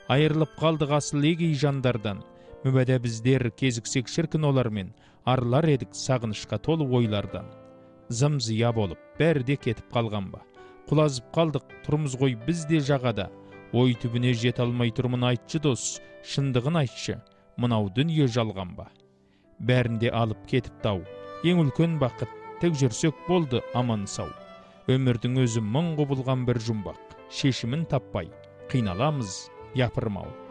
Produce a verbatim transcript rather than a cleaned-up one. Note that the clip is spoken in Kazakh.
Айырылып қалдық асыл егей жандардан. Мүбәдә біздер кезіксек шіркін олармен, арылар едік сағынышқа толы ойлардан. Зым-зия болып, бәрі де кетіп қалған ба? Құлазып қалдық, тұрмыз ғой бізде жағада. Ой түбіне жете алмай тұрмын айтшы дос, шындығын айтшы, мынау дүние жалған ба? Бәрінде алып кетіп тау, ең үлкен бақыт, тек жүрсек болды аман сау. Өмірдің өзі мың құбылған бір жұмбақ, шешімін таппай, қиналамыз япырмау.